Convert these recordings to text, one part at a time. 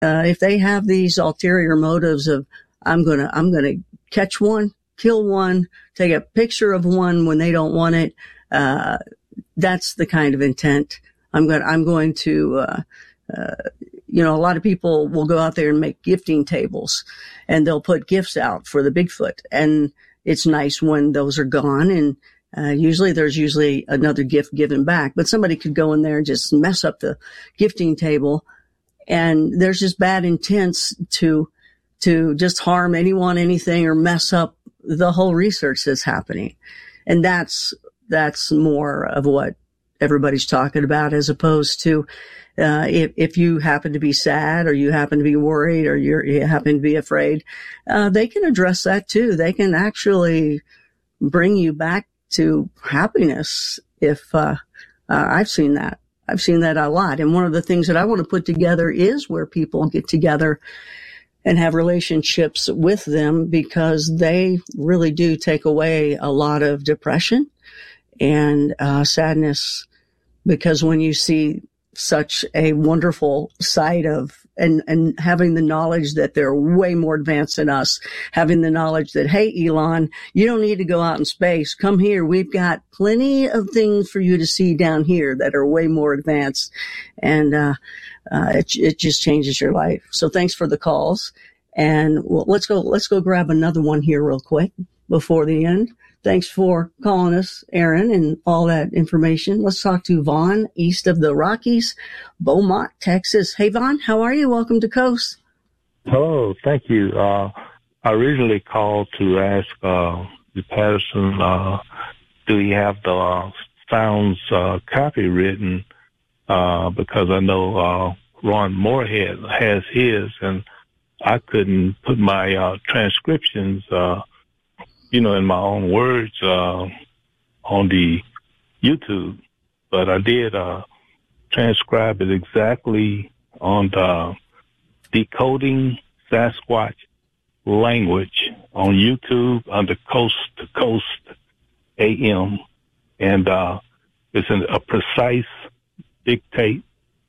if they have these ulterior motives of, I'm going to catch one, kill one, take a picture of one when they don't want it, that's the kind of intent. I'm going to, a lot of people will go out there and make gifting tables, and they'll put gifts out for the Bigfoot. And it's nice when those are gone. And there's usually another gift given back, but somebody could go in there and just mess up the gifting table. And there's just bad intents to just harm anyone, anything, or mess up the whole research that's happening. And that's more of what everybody's talking about, as opposed to, if you happen to be sad, or you happen to be worried, or you happen to be afraid, they can address that too. They can actually bring you back to happiness. If, I've seen that. I've seen that a lot. And one of the things that I want to put together is where people get together and have relationships with them, because they really do take away a lot of depression and sadness. Because when you see such a wonderful sight of, and having the knowledge that they're way more advanced than us, having the knowledge that, hey, Elon, you don't need to go out in space. Come here. We've got plenty of things for you to see down here that are way more advanced. And, it just changes your life. So thanks for the calls. And let's go grab another one here real quick before the end. Thanks for calling us, Aaron, and all that information. Let's talk to Vaughn, east of the Rockies, Beaumont, Texas. Hey, Vaughn, how are you? Welcome to Coast. Hello, thank you. I originally called to ask the Patterson, do he have the sounds copywritten? Because I know Ron Moorhead has his, and I couldn't put my transcriptions in my own words, on the YouTube, but I did, transcribe it exactly on the Decoding Sasquatch Language on YouTube under Coast to Coast AM. And, it's a precise dictate,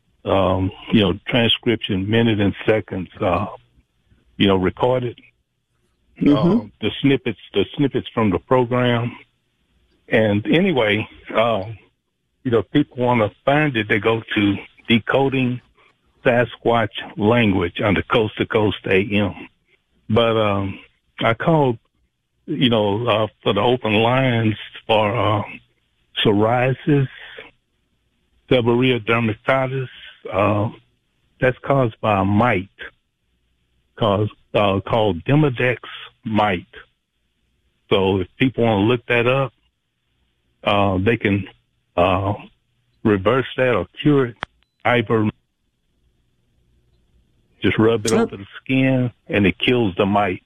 transcription, minute and seconds, recorded. Mm-hmm. The snippets from the program. And anyway, people want to find it, they go to Decoding Sasquatch Language under Coast to Coast AM. But, I called, for the open lines for, psoriasis, seborrhea dermatitis, that's caused by a mite called Demodex mite. So if people want to look that up, they can reverse that or cure it. Just rub it over the skin, and it kills the mite.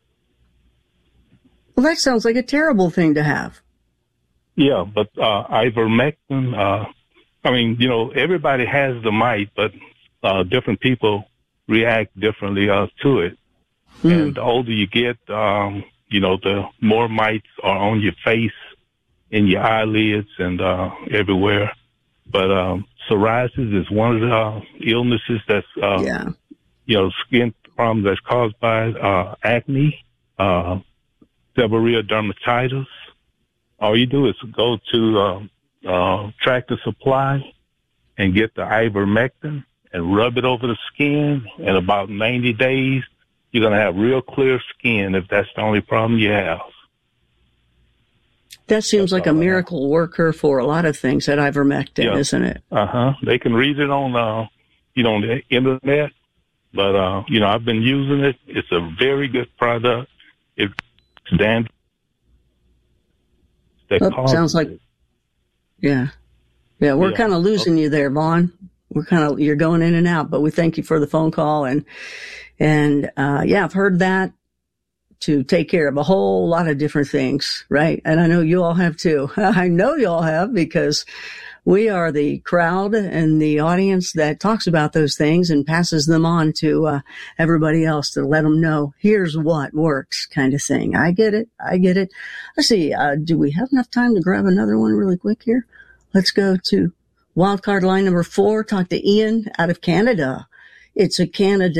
Well, that sounds like a terrible thing to have. Yeah, but ivermectin, everybody has the mite, but different people react differently to it. And the older you get, the more mites are on your face, in your eyelids, and everywhere. But psoriasis is one of the illnesses that's, skin problems that's caused by acne, seborrhea dermatitis. All you do is go to Tractor Supply and get the ivermectin and rub it over the skin. In about 90 days, you're going to have real clear skin if that's the only problem you have. That seems like a miracle worker for a lot of things, that ivermectin, isn't it? They can read it on, on the internet, but, I've been using it. It's a very good product. It stands. Sounds like, we're kind of losing you there, Vaughn. You're going in and out, but we thank you for the phone call. And I've heard that to take care of a whole lot of different things, right? And I know you all have too. I know you all have, because we are the crowd and the audience that talks about those things and passes them on to everybody else to let them know, here's what works, kind of thing. I get it. Let's see. Do we have enough time to grab another one really quick here? Let's go to wildcard line number 4. Talk to Ian out of Canada. it's a candidate